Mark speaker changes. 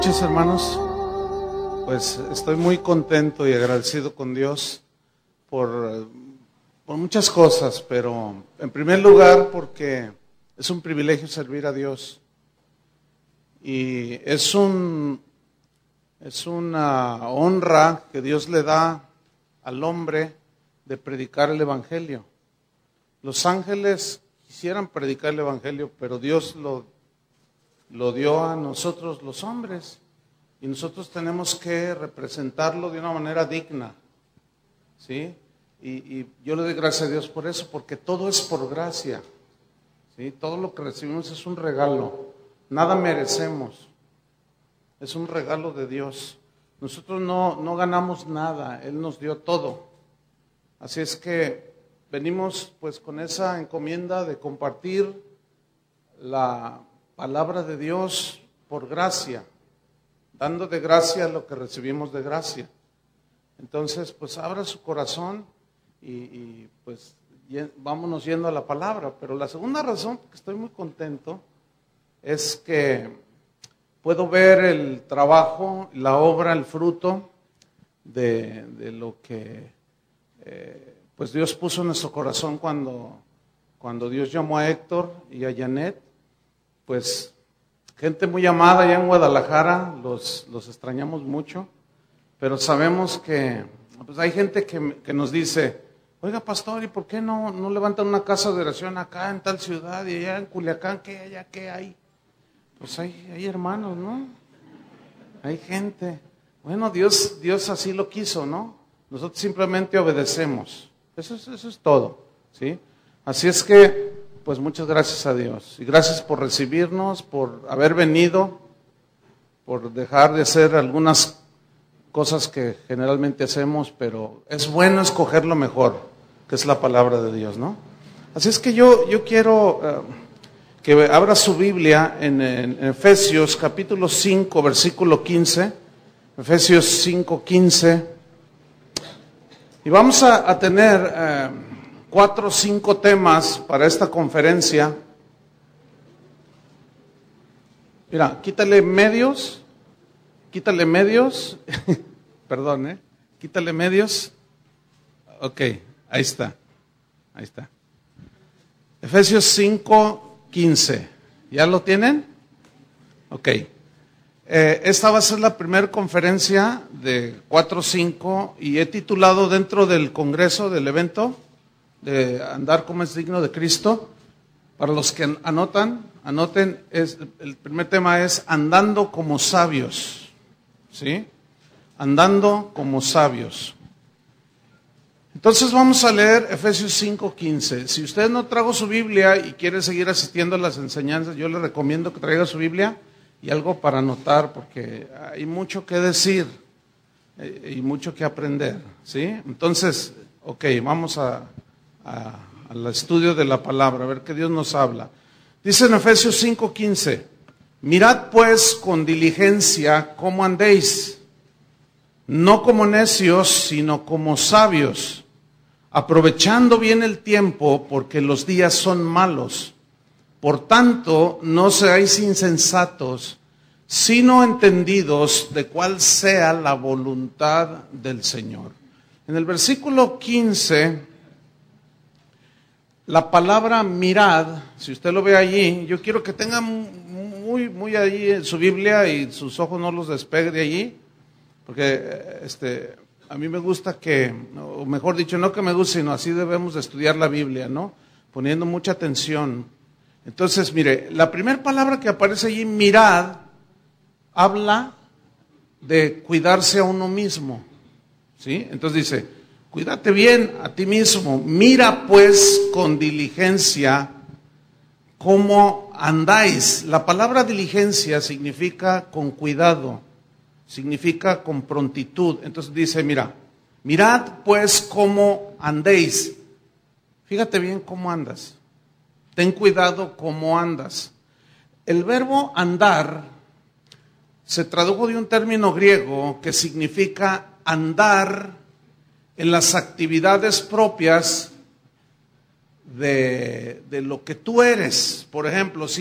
Speaker 1: Muchos hermanos, pues estoy muy contento y agradecido con Dios por muchas cosas, pero en primer lugar porque es un privilegio servir a Dios y es una honra que Dios le da al hombre de predicar el Evangelio. Los ángeles quisieran predicar el Evangelio, pero Dios lo dio a nosotros los hombres y nosotros tenemos que representarlo de una manera digna, ¿sí? Y yo le doy gracias a Dios por eso, porque todo es por gracia, ¿sí? Todo lo que recibimos es un regalo, nada merecemos, es un regalo de Dios. Nosotros no ganamos nada, Él nos dio todo. Así es que venimos pues con esa encomienda de compartir la palabra de Dios por gracia, dando de gracia lo que recibimos de gracia. Entonces, pues abra su corazón y pues vámonos yendo a la palabra. Pero la segunda razón por que estoy muy contento es que puedo ver el trabajo, la obra, el fruto de lo que pues Dios puso en nuestro corazón cuando Dios llamó a Héctor y a Janet. Pues gente muy amada allá en Guadalajara, los extrañamos mucho, pero sabemos que pues hay gente que nos dice, oiga pastor, ¿y por qué no levantan una casa de oración acá en tal ciudad y allá en Culiacán, qué hay? Pues hay hermanos, ¿no? Hay gente. Bueno, Dios así lo quiso, ¿no? Nosotros simplemente obedecemos. Eso es todo, ¿sí? Así es que pues muchas gracias a Dios y gracias por recibirnos, por haber venido, por dejar de hacer algunas cosas que generalmente hacemos, pero es bueno escoger lo mejor, que es la palabra de Dios, ¿no? Así es que yo quiero que abra su Biblia en Efesios capítulo 5, versículo 15, Efesios 5, 15, y vamos a tener 4 o 5 temas para esta conferencia. Mira, quítale medios, perdón, quítale medios. Ok, ahí está. Efesios 5, 15. ¿Ya lo tienen? Ok. Esta va a ser la primera conferencia de 4 o 5 y he titulado dentro del congreso, del evento, de andar como es digno de Cristo. Para los que anoten, el primer tema es andando como sabios, ¿sí? Andando como sabios. Entonces vamos a leer Efesios 5:15. Si usted no trajo su Biblia y quiere seguir asistiendo a las enseñanzas, yo le recomiendo que traiga su Biblia y algo para anotar, porque hay mucho que decir y mucho que aprender, ¿sí? Entonces, ok, vamos al estudio de la palabra, a ver qué Dios nos habla. Dice en Efesios 5:15, mirad pues con diligencia cómo andéis, no como necios, sino como sabios, aprovechando bien el tiempo, porque los días son malos. Por tanto, no seáis insensatos, sino entendidos de cuál sea la voluntad del Señor. En el versículo 15, la palabra mirad, si usted lo ve allí, yo quiero que tenga muy allí en su Biblia y sus ojos no los despegue de allí, porque a mí me gusta o mejor dicho, no que me guste, sino así debemos de estudiar la Biblia, ¿no? Poniendo mucha atención. Entonces, mire, la primera palabra que aparece allí, mirad, habla de cuidarse a uno mismo, ¿sí? Entonces dice, cuídate bien a ti mismo, mira pues con diligencia cómo andáis. La palabra diligencia significa con cuidado, significa con prontitud. Entonces dice, mirad pues cómo andéis. Fíjate bien cómo andas. Ten cuidado cómo andas. El verbo andar se tradujo de un término griego que significa andar en las actividades propias de lo que tú eres. Por ejemplo, si